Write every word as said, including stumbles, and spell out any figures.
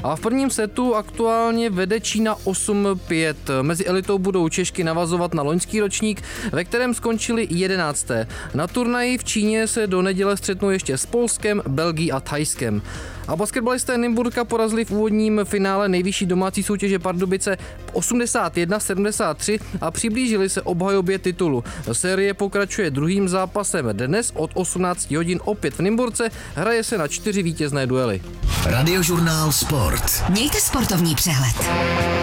A v prvním setu aktuálně vede Čína osm pět. Mezi elitou budou Češky navazovat na loňský ročník, ve kterém skončili jedenácté. Na turnaji v Číně se do neděle střetnou ještě s Polskem, Belgií a Thajskem. A basketbalisté Nymburka porazili v úvodním finále nejvyšší domácí soutěže Pardubice osmdesát jedna sedmdesát tři a přiblížili se obhajobě titulu. Série pokračuje druhým zápasem. Dnes od osmnácti hodin opět v Nymburce, hraje se na čtyři vítězné duely. Radiožurnál Sport. Mějte sportovní přehled.